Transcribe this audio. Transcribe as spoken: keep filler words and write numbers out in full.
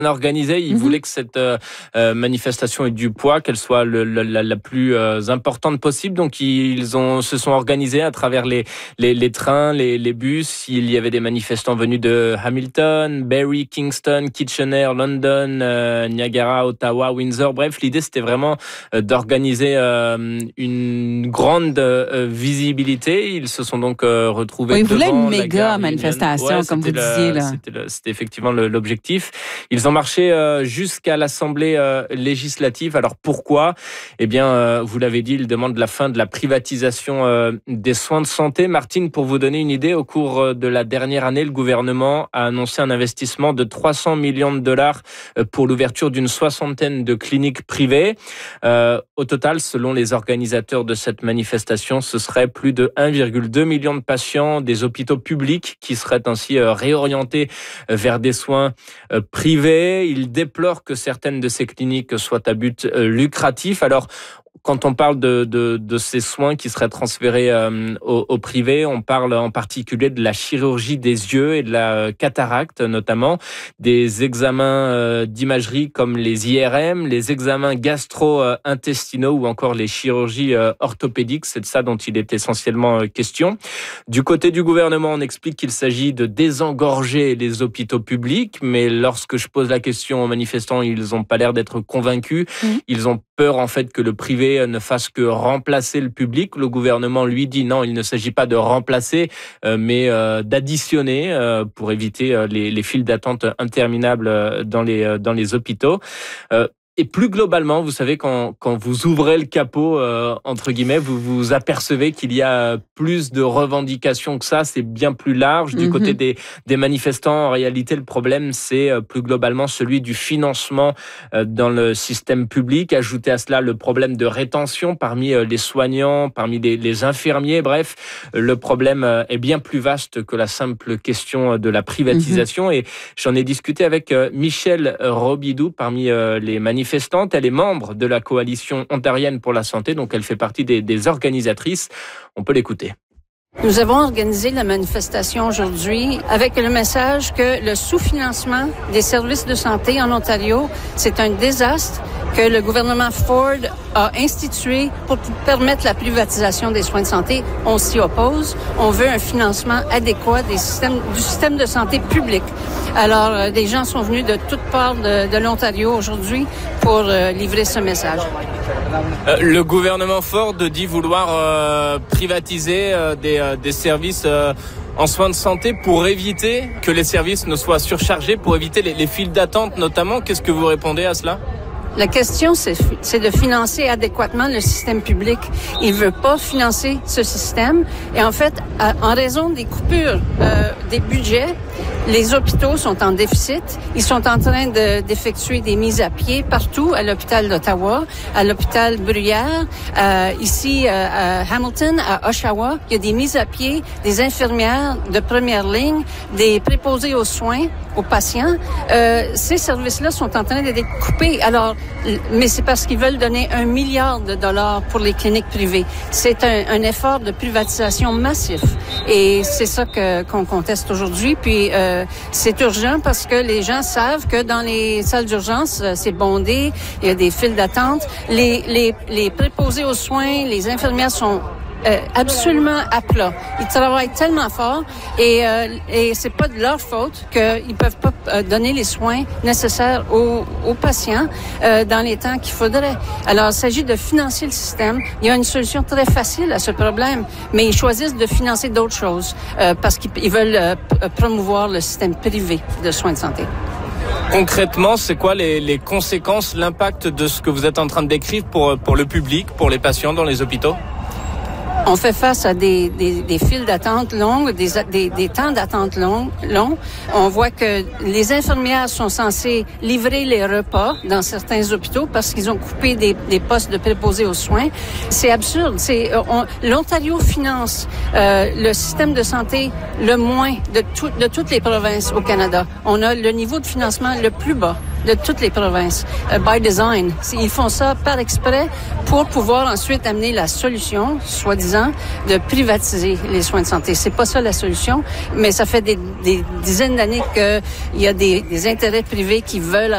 organisé. Ils mmh. voulaient que cette euh, manifestation ait du poids, qu'elle soit le, le, la, la plus euh, importante possible. Donc ils ont se sont organisés à travers les les, les trains, les, les bus. Il y avait des manifestants venus de Hamilton, Barrie, Kingston, Kitchener, London, euh, Niagara, Ottawa, Windsor. Bref, l'idée c'était vraiment euh, d'organiser euh, une grande euh, visibilité. Ils se sont donc euh, retrouvés. Oui, ils devant voulaient une méga la manifestation, ouais, comme vous le, disiez là. C'était, le, c'était effectivement le, l'objectif. Ils ont marché euh, jusqu'à l'Assemblée euh, législative. Alors pourquoi ? Eh bien, euh, vous l'avez dit, ils demandent la fin de la privatisation euh, des soins de santé. Martine, pour vous donner une idée, au cours de la dernière année, le gouvernement a annoncé un investissement de trois cents millions de dollars pour l'ouverture d'une soixantaine de cliniques privées. Euh, au total, selon les organisateurs de cette manifestation, ce serait plus de un virgule deux million de patients des hôpitaux publics qui seraient ainsi euh, réorientés vers des soins euh, privés. Il déplore que certaines de ces cliniques soient à but euh, lucratif. Alors, quand on parle de, de, de ces soins qui seraient transférés euh, au, au privé, on parle en particulier de la chirurgie des yeux et de la cataracte, notamment des examens euh, d'imagerie comme les I R M, les examens gastro-intestinaux ou encore les chirurgies euh, orthopédiques. C'est de ça dont il est essentiellement euh, question. Du côté du gouvernement, on explique qu'il s'agit de désengorger les hôpitaux publics, mais lorsque je pose la question aux manifestants, ils n'ont pas l'air d'être convaincus. Mmh. Ils ont peur en fait que le privé ne fasse que remplacer le public. Le gouvernement lui dit non, il ne s'agit pas de remplacer, euh, mais euh, d'additionner euh, pour éviter euh, les, les files d'attente interminables dans les, euh, dans les hôpitaux. Euh, Et plus globalement, vous savez, quand, quand vous ouvrez le capot, euh, entre guillemets, vous vous apercevez qu'il y a plus de revendications que ça. C'est bien plus large. Du mm-hmm. côté des, des manifestants, en réalité, le problème, c'est plus globalement celui du financement euh, dans le système public. Ajouter à cela le problème de rétention parmi euh, les soignants, parmi les, les infirmiers. Bref, le problème euh, est bien plus vaste que la simple question de la privatisation. Mm-hmm. Et j'en ai discuté avec euh, Michèle Robidoux parmi euh, les manifestants. manifestante. Elle est membre de la coalition ontarienne pour la santé, donc elle fait partie des, des organisatrices. On peut l'écouter. Nous avons organisé la manifestation aujourd'hui avec le message que le sous-financement des services de santé en Ontario, c'est un désastre que le gouvernement Ford a institué pour permettre la privatisation des soins de santé. On s'y oppose. On veut un financement adéquat des systèmes, du système de santé public. Alors, euh, des gens sont venus de toutes parts de, de l'Ontario aujourd'hui pour euh, livrer ce message. Euh, le gouvernement Ford dit vouloir euh, privatiser euh, des, euh, des services euh, en soins de santé pour éviter que les services ne soient surchargés, pour éviter les, les files d'attente notamment. Qu'est-ce que vous répondez à cela ? La question, c'est, c'est de financer adéquatement le système public. Il veut pas financer ce système. Et en fait, à, en raison des coupures euh, des budgets, les hôpitaux sont en déficit. Ils sont en train de, d'effectuer des mises à pied partout, à l'hôpital d'Ottawa, à l'hôpital Bruyère, euh, ici euh, à Hamilton, à Oshawa. Il y a des mises à pied, des infirmières de première ligne, des préposés aux soins, aux patients. Euh, ces services-là sont en train d'être coupés. Alors, mais c'est parce qu'ils veulent donner un milliard de dollars pour les cliniques privées. C'est un, un effort de privatisation massif. Et c'est ça que, qu'on conteste aujourd'hui. Puis, euh, c'est urgent parce que les gens savent que dans les salles d'urgence, c'est bondé, il y a des files d'attente. Les, les, les préposés aux soins, les infirmières sont Euh, absolument à plat. Ils travaillent tellement fort et, euh, et c'est pas de leur faute qu'ils peuvent pas euh, donner les soins nécessaires aux, aux patients euh, dans les temps qu'il faudrait. Alors, il s'agit de financer le système. Il y a une solution très facile à ce problème, mais ils choisissent de financer d'autres choses euh, parce qu'ils veulent euh, promouvoir le système privé de soins de santé. Concrètement, c'est quoi les, les conséquences, l'impact de ce que vous êtes en train de décrire pour, pour le public, pour les patients dans les hôpitaux? On fait face à des, des, des files d'attente longues, des, des, des temps d'attente longs, longs. On voit que les infirmières sont censées livrer les repas dans certains hôpitaux parce qu'ils ont coupé des, des postes de préposés aux soins. C'est absurde. C'est, on, l'Ontario finance euh, le système de santé le moins de, tout, de toutes les provinces au Canada. On a le niveau de financement le plus bas de toutes les provinces, uh, by design. Ils font ça par exprès pour pouvoir ensuite amener la solution, soi-disant, de privatiser les soins de santé. C'est pas ça la solution, mais ça fait des, des dizaines d'années qu'il y a des, des intérêts privés qui veulent